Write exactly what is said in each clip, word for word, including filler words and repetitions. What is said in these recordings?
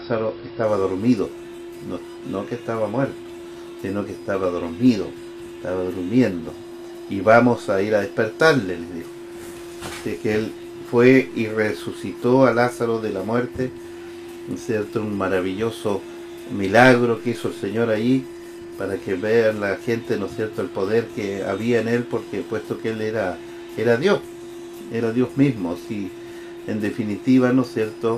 Lázaro estaba dormido, no, no que estaba muerto, sino que estaba dormido, estaba durmiendo, y vamos a ir a despertarle, les dijo. Así que él fue y resucitó a Lázaro de la muerte, ¿no es cierto? Un maravilloso milagro que hizo el Señor allí, para que vean la gente, ¿no es cierto?, el poder que había en él, porque puesto que él era, era Dios, era Dios mismo, sí, en definitiva, ¿no es cierto?,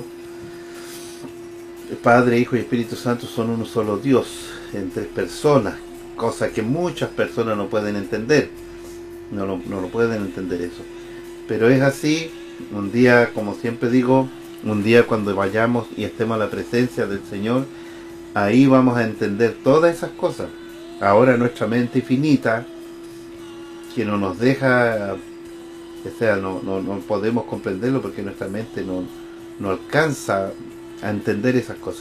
el Padre, Hijo y Espíritu Santo son uno solo Dios, en tres personas, cosa que muchas personas no pueden entender, no lo, no lo pueden entender eso, pero es así. Un día, como siempre digo, un día cuando vayamos y estemos a la presencia del Señor, ahí vamos a entender todas esas cosas. Ahora nuestra mente finita, que no nos deja, o sea, no, no, no podemos comprenderlo porque nuestra mente no, no alcanza a entender esas cosas.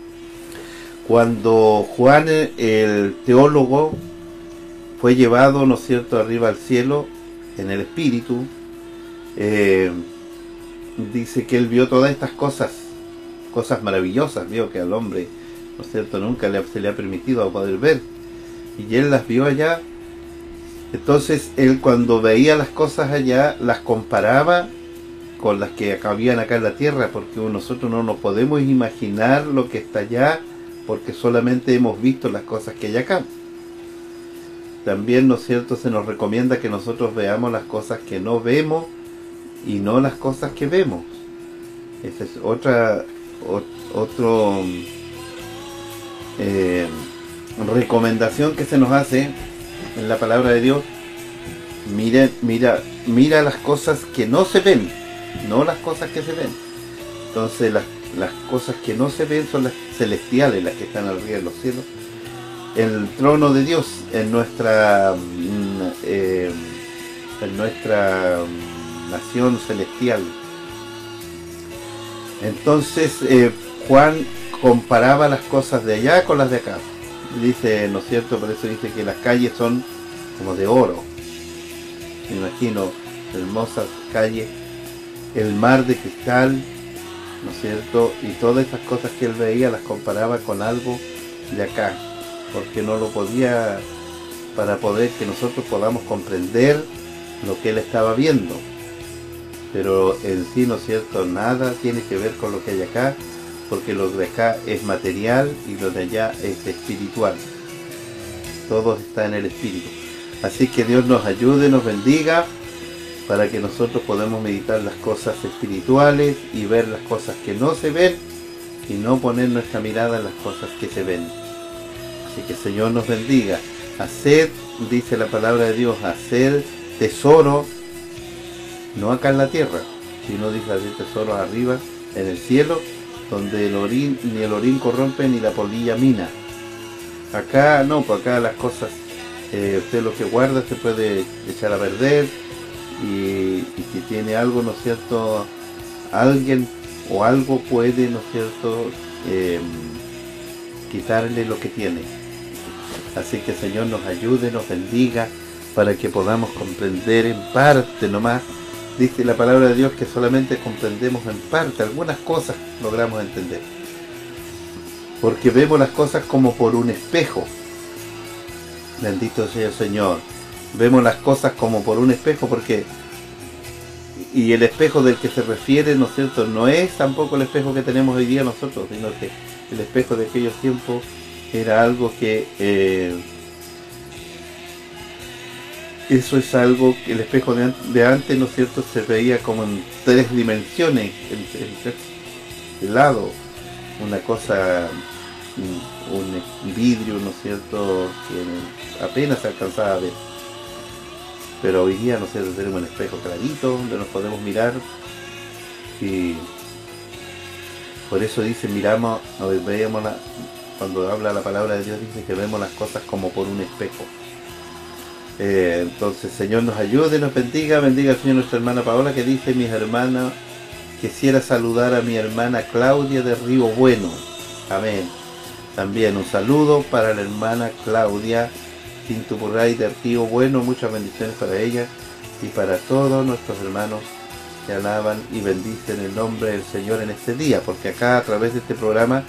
Cuando Juan, el teólogo, fue llevado, ¿no es cierto?, arriba al cielo, en el Espíritu, eh, dice que él vio todas estas cosas, cosas maravillosas, vio que al hombre, ¿no es cierto?, nunca le, se le ha permitido poder ver, y él las vio allá. Entonces él, cuando veía las cosas allá, las comparaba con las que habían acá en la tierra, porque nosotros no nos podemos imaginar lo que está allá, porque solamente hemos visto las cosas que hay acá. También, ¿no es cierto?, se nos recomienda que nosotros veamos las cosas que no vemos y no las cosas que vemos. Esa es otra o, otro eh, recomendación que se nos hace en la palabra de Dios. Mira, mira, mira las cosas que no se ven, no las cosas que se ven. Entonces las, las cosas que no se ven son las celestiales, las que están arriba de los cielos. El trono de Dios en nuestra eh, en nuestra nación celestial. Entonces eh, Juan comparaba las cosas de allá con las de acá. Dice, ¿no es cierto?, por eso dice que las calles son como de oro. Me imagino hermosas calles, el mar de cristal, ¿no es cierto?, y todas estas cosas que él veía las comparaba con algo de acá, porque no lo podía, para poder que nosotros podamos comprender lo que él estaba viendo. Pero en sí, ¿no es cierto?, nada tiene que ver con lo que hay acá, porque lo de acá es material y lo de allá es espiritual. Todo está en el espíritu. Así que Dios nos ayude, nos bendiga, para que nosotros podamos meditar las cosas espirituales y ver las cosas que no se ven, y no poner nuestra mirada en las cosas que se ven. Así que el Señor nos bendiga. Haced, dice la palabra de Dios, hacer tesoro, no acá en la tierra, sino dice hacer tesoros arriba, en el cielo, donde el orín, ni el orín corrompe, ni la polilla mina. Acá no, pues acá las cosas, eh, usted lo que guarda se puede echar a perder, y, y si tiene algo, ¿no es cierto?, alguien o algo puede, ¿no es cierto?, eh, quitarle lo que tiene. Así que el Señor nos ayude, nos bendiga, para que podamos comprender en parte nomás. Dice la palabra de Dios que solamente comprendemos en parte, algunas cosas logramos entender, porque vemos las cosas como por un espejo. Bendito sea el Señor. Vemos las cosas como por un espejo, porque y el espejo del que se refiere, ¿no es cierto?, no es tampoco el espejo que tenemos hoy día nosotros, sino que el espejo de aquellos tiempos era algo que eh, eso es algo que el espejo de, de antes, ¿no es cierto?, se veía como en tres dimensiones, en, en tres lados, una cosa, un, un vidrio, ¿no es cierto?, que apenas se alcanzaba a ver. Pero hoy día, ¿no es cierto?, tenemos un espejo clarito donde nos podemos mirar, y por eso dice, miramos, veamos la, cuando habla la palabra de Dios, dice que vemos las cosas como por un espejo. Eh, entonces, Señor nos ayude, nos bendiga, bendiga al Señor nuestra hermana Paola, que dice, mis hermanas, quisiera saludar a mi hermana Claudia de Río Bueno. Amén. También un saludo para la hermana Claudia Tintupurray de Río Bueno, muchas bendiciones para ella y para todos nuestros hermanos que alaban y bendicen el nombre del Señor en este día, porque acá a través de este programa